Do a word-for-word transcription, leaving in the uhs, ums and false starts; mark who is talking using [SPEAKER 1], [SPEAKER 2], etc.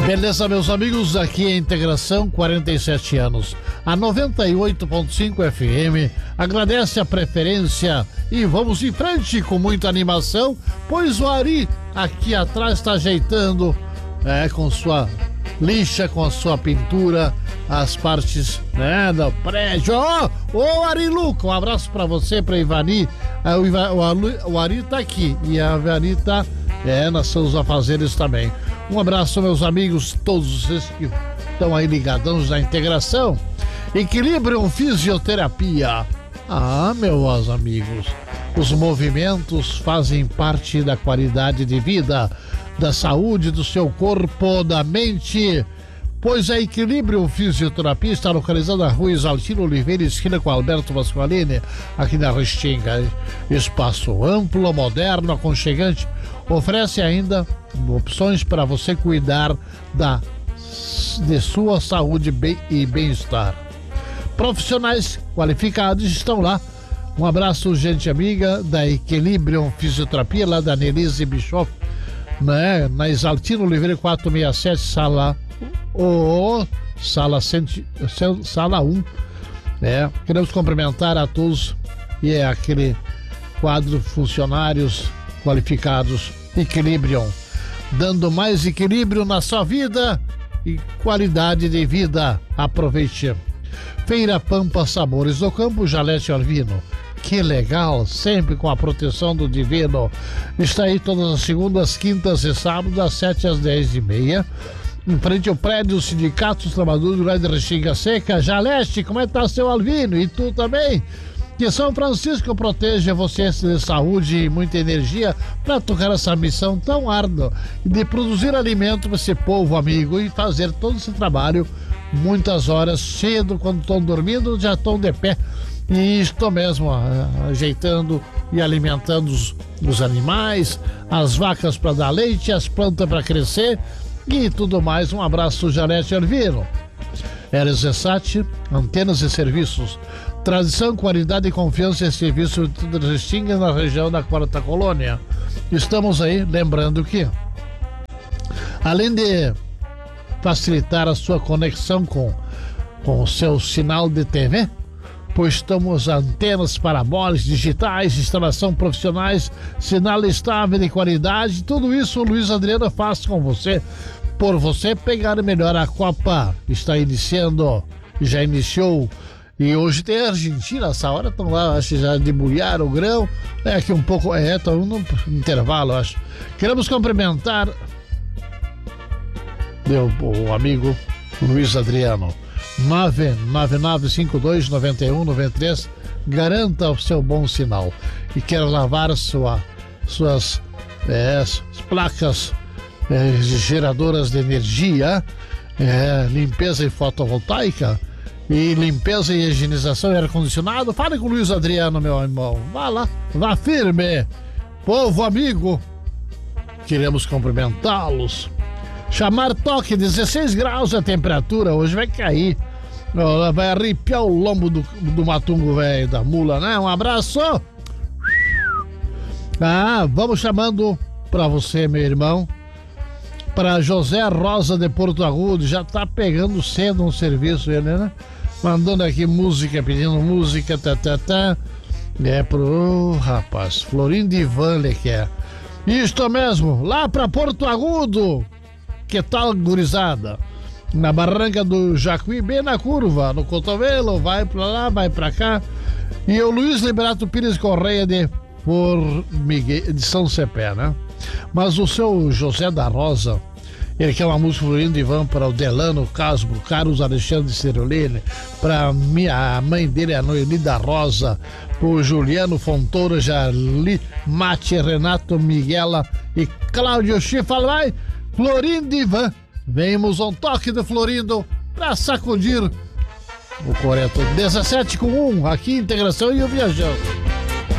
[SPEAKER 1] Beleza, meus amigos, aqui é Integração, quarenta e sete anos. A noventa e oito ponto cinco F M agradece a preferência e vamos em frente com muita animação, pois o Ari aqui atrás está ajeitando é, com sua lixa, com a sua pintura, as partes, né, do prédio. Ô, oh, oh, Ari Luca, um abraço pra você, pra Ivani. É, o, Iva, o, o Ari tá aqui e a Ivani tá é, nas seus afazeres também. Um abraço, meus amigos, todos vocês que estão aí ligadões na Integração. Equilíbrio Fisioterapia. Ah, meus amigos, os movimentos fazem parte da qualidade de vida, da saúde do seu corpo, da mente, pois a Equilíbrio Fisioterapia está localizada na rua Exaltino Oliveira, esquina com Alberto Vascolini, aqui na Restinga. Espaço amplo, moderno, aconchegante, oferece ainda opções para você cuidar da, de sua saúde e bem-estar. Profissionais qualificados estão lá. Um abraço, gente amiga da Equilíbrio Fisioterapia, lá da Nelise Bischoff, né? Na Exaltino Oliveira quatrocentos e sessenta e sete, sala O, sala, cento, sala um. É, queremos cumprimentar a todos e é aquele quadro funcionários qualificados Equilíbrio, dando mais equilíbrio na sua vida e qualidade de vida. Aproveite. Feira Pampa Sabores do Campo, Jalete Alvino. Que legal, sempre com a proteção do Divino. Está aí todas as segundas, quintas e sábados, das sete às dez e meia. Em frente ao prédio Sindicato dos Trabalhadores do Rio de Restinga Seca. Jaleste, como é que tá seu Alvino? E tu também? Que São Francisco proteja você de saúde e muita energia para tocar essa missão tão árdua de produzir alimento para esse povo amigo e fazer todo esse trabalho muitas horas cedo, quando estão dormindo, já estão de pé. E estou mesmo ajeitando e alimentando os, os animais, as vacas para dar leite, as plantas para crescer e tudo mais. Um abraço, Janete Alvino. Eresat, antenas e serviços. Tradição, qualidade e confiança em serviço de Restinga na região da Quarta Colônia. Estamos aí, lembrando que, além de facilitar a sua conexão com, com o seu sinal de T V, pois estamos antenas parabólicas, digitais, instalação profissionais, sinal estável de qualidade, tudo isso o Luiz Adriano faz com você, por você pegar melhor a Copa. Está iniciando, já iniciou, e hoje tem a Argentina, essa hora estão lá, acho que já debulharam o grão, é aqui um pouco, é, estão no intervalo, acho. Queremos cumprimentar meu o amigo Luiz Adriano. nove nove nove cinco dois nove um nove três, garanta o seu bom sinal. E quer lavar sua, suas é, placas é, geradoras de energia, é, limpeza e fotovoltaica, e limpeza e higienização e ar-condicionado? Fale com o Luiz Adriano, meu irmão. Vá lá, vá firme. Povo amigo, queremos cumprimentá-los. Chamar toque, dezesseis graus a temperatura, hoje vai cair. Vai arrepiar o lombo do, do matungo velho, da mula, né? Um abraço! Ah, vamos chamando pra você, meu irmão, pra José Rosa de Porto Agudo. Já tá pegando cedo um serviço ele, né? Mandando aqui música, pedindo música, tá, tá, tá. É pro oh, rapaz, Florindo Ivan, ele quer. Isto mesmo, lá pra Porto Agudo. Que tal, gurizada? Na barranca do Jacuí, bem na curva, no cotovelo, vai pra lá, vai pra cá. E o Luiz Liberato Pires Correia de Formigueiro, de São Cepé, né? Mas o seu José da Rosa, ele quer uma música Florindo Ivan para o Delano Casbo, Carlos Alexandre Cerolini, para a mãe dele, a Noeli da Rosa, pro Juliano Fontoura, Jarli Mate, Renato Miguela e Cláudio Chifa. Vai, Florindo Ivan, vemos um toque do Florindo para sacudir o correto. dezessete com um, aqui Integração e o Viajão.